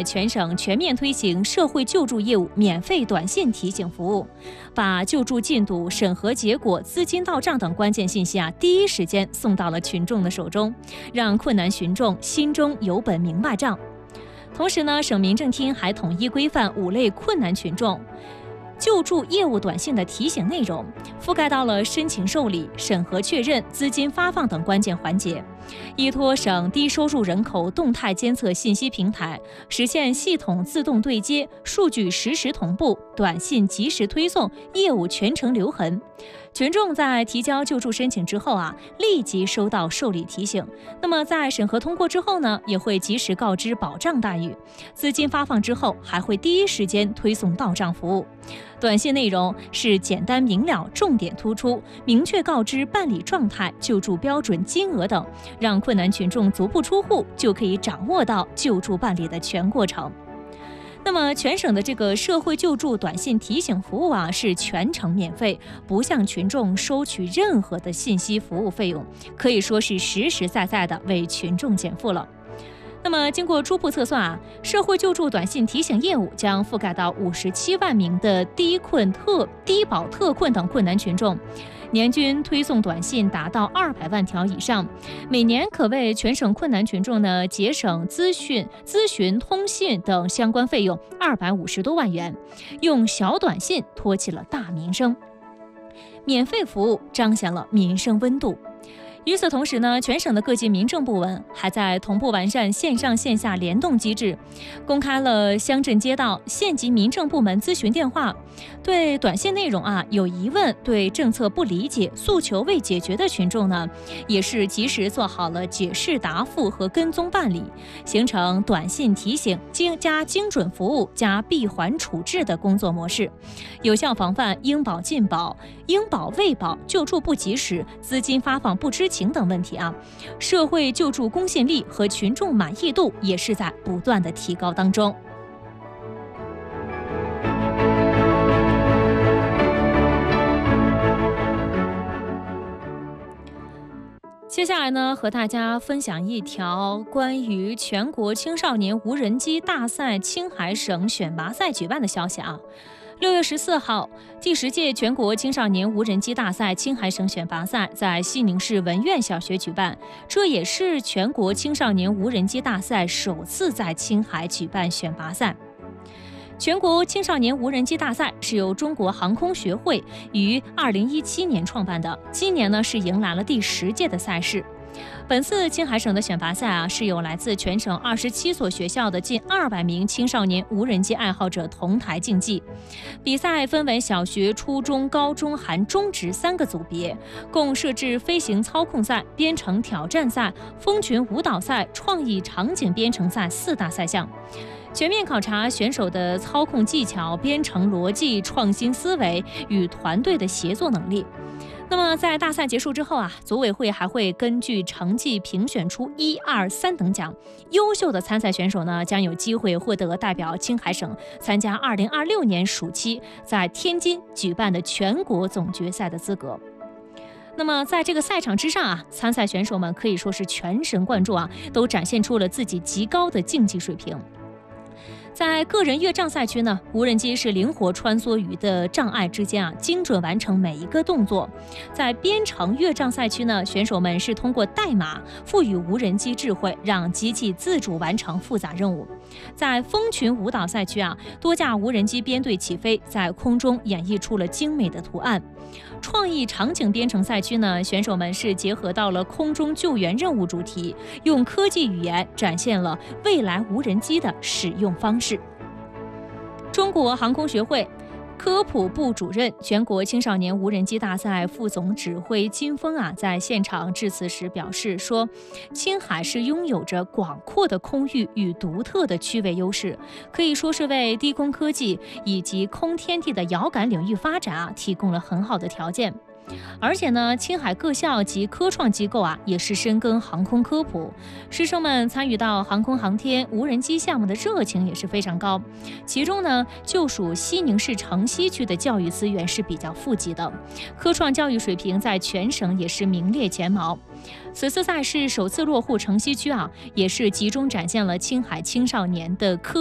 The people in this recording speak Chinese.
全省全面推行社会救助业务免费短信提醒服务，把救助进度、审核结果、资金到账等关键信息第一时间送到了群众的手中，让困难群众心中有本明白账。同时呢，省民政厅还统一规范5类困难群众救助业务短信的提醒内容，覆盖到了申请受理、审核确认、资金发放等关键环节。依托省低收入人口动态监测信息平台，实现系统自动对接、数据实时同步、短信及时推送、业务全程留痕。群众在提交救助申请之后立即收到受理提醒。那么在审核通过之后呢，也会及时告知保障待遇。资金发放之后，还会第一时间推送到账服务。短信内容是简单明了、重点突出，明确告知办理状态、救助标准、金额等，让困难群众足不出户就可以掌握到救助办理的全过程。那么全省的这个社会救助短信提醒服务是全程免费，不向群众收取任何的信息服务费用，可以说是实实在在的为群众减负了。那么经过初步测算社会救助短信提醒业务将覆盖到57万名的低保特困等困难群众，年均推送短信达到200万条以上，每年可为全省困难群众呢节省咨询、通信等相关费用250多万元，用小短信托起了大民生，免费服务彰显了民生温度。与此同时呢，全省的各级民政部门还在同步完善线上线下联动机制，公开了乡镇街道、县级民政部门咨询电话，对短信内容有疑问、对政策不理解、诉求未解决的群众呢，也是及时做好了解释答复和跟踪办理，形成短信提醒加精准服务加闭环处置的工作模式，有效防范应保尽保、应保未保、救助不及时、资金发放不知情等问题社会救助公信力和群众满意度也是在不断的提高当中。接下来呢，和大家分享一条关于全国青少年无人机大赛青海省选拔赛举办的消息6月14号，第10届全国青少年无人机大赛青海省选拔赛在西宁市文苑小学举办，这也是全国青少年无人机大赛首次在青海举办选拔赛。全国青少年无人机大赛是由中国航空学会于2017年创办的，今年呢是迎来了第10届的赛事。本次青海省的选拔赛是由来自全省27所学校的近200名青少年无人机爱好者同台竞技。比赛分为小学、初中、高中含中职3个组别，共设置飞行操控赛、编程挑战赛、蜂群舞蹈赛、创意场景编程赛4大赛项，全面考察选手的操控技巧、编程逻辑、创新思维与团队的协作能力。那么在大赛结束之后组委会还会根据成绩评选出1、2、3等奖，优秀的参赛选手呢将有机会获得代表青海省参加2026年暑期在天津举办的全国总决赛的资格。那么在这个赛场之上参赛选手们可以说是全神贯注都展现出了自己极高的竞技水平。在个人越障赛区呢，无人机是灵活穿梭于的障碍之间精准完成每一个动作。在编程越障赛区呢，选手们是通过代码赋予无人机智慧，让机器自主完成复杂任务。在蜂群舞蹈赛区多架无人机编队起飞，在空中演绎出了精美的图案。创意场景编程赛区呢，选手们是结合到了空中救援任务主题，用科技语言展现了未来无人机的使用方式。中国航空学会科普部主任、全国青少年无人机大赛副总指挥金峰在现场致辞时表示说，青海是拥有着广阔的空域与独特的区位优势，可以说是为低空科技以及空天地的遥感领域发展提供了很好的条件。而且呢，青海各校及科创机构也是深耕航空科普，师生们参与到航空航天、无人机项目的热情也是非常高。其中呢，就属西宁市城西区的教育资源是比较富集的，科创教育水平在全省也是名列前茅。此次赛事首次落户城西区也是集中展现了青海青少年的科